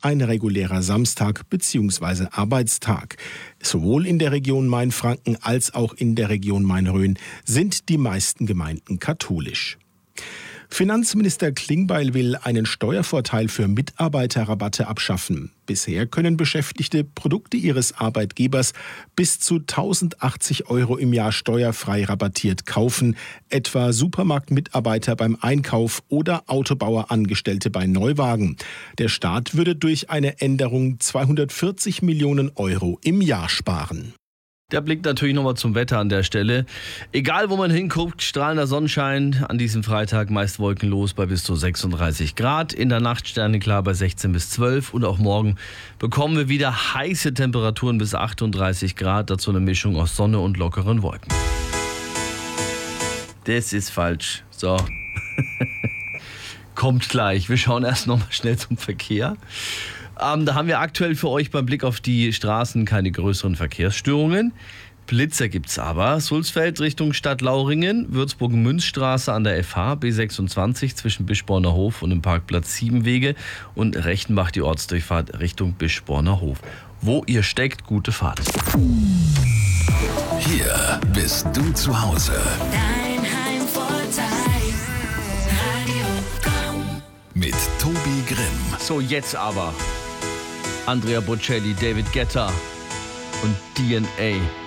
ein regulärer Samstag bzw. Arbeitstag. Sowohl in der Region Mainfranken als auch in der Region Main-Rhön sind die meisten Gemeinden katholisch. Finanzminister Klingbeil will einen Steuervorteil für Mitarbeiterrabatte abschaffen. Bisher können Beschäftigte Produkte ihres Arbeitgebers bis zu 1.080 € im Jahr steuerfrei rabattiert kaufen, etwa Supermarktmitarbeiter beim Einkauf oder Autobauerangestellte bei Neuwagen. Der Staat würde durch eine Änderung 240 Millionen € im Jahr sparen. Der Blick natürlich nochmal zum Wetter an der Stelle. Egal wo man hinguckt, strahlender Sonnenschein an diesem Freitag, meist wolkenlos bei bis zu 36 Grad. In der Nacht sterneklar bei 16 bis 12 und auch morgen bekommen wir wieder heiße Temperaturen bis 38 Grad. Dazu eine Mischung aus Sonne und lockeren Wolken. Das ist falsch. So. Kommt gleich. Wir schauen erst nochmal schnell zum Verkehr. Da haben wir aktuell für euch beim Blick auf die Straßen keine größeren Verkehrsstörungen. Blitzer gibt's aber. Sulzfeld Richtung Stadt Lauringen, Würzburg-Münzstraße an der FH, B26 zwischen Bischborner Hof und dem Parkplatz Siebenwege und Rechtenbach die Ortsdurchfahrt Richtung Bischborner Hof. Wo ihr steckt, gute Fahrt. Hier bist du zu Hause. Dein Heimvorteil, Radio Komm. Mit Tobi Grimm. So, jetzt aber Andrea Bocelli, David Guetta und DNA.